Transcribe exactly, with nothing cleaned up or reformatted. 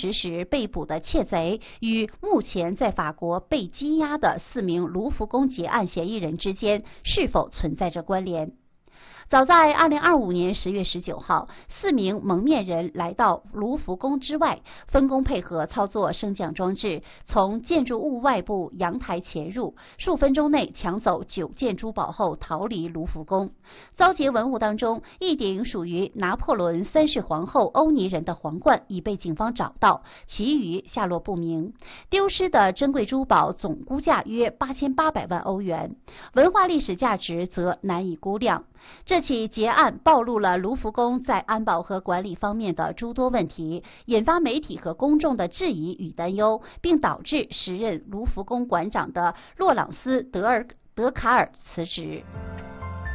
实时被捕的窃贼与目前在法国被羁押的四名卢浮宫劫案嫌疑人之间是否存在着关联。早在二零二五年十月十九号，四名蒙面人来到卢浮宫之外，分工配合操作升降装置，从建筑物外部阳台潜入，数分钟内抢走九件珠宝后逃离卢浮宫。遭劫文物当中，一顶属于拿破仑三世皇后欧尼人的皇冠已被警方找到，其余下落不明。丢失的珍贵珠宝总估价约八千八百万欧元，文化历史价值则难以估量。这起劫案暴露了卢浮宫在安保和管理方面的诸多问题，引发媒体和公众的质疑与担忧，并导致时任卢浮宫馆长的洛朗斯·德尔德卡尔辞职。